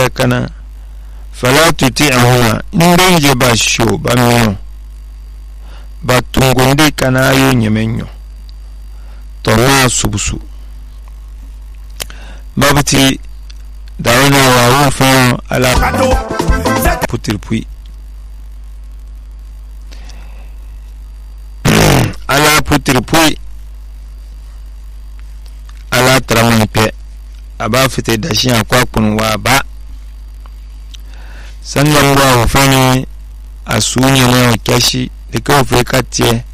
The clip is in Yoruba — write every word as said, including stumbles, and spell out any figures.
ya kana fala tuti'huma inde je ba sho ba meno ba tungunde kana yo nyemenyo to na subusu babati dauna wa wa fa ala putir pui ala putir pui ala tramani pe aba fite da shi akwa kunwa ba sannan wa fani asuni ne kashi da kawo fe katie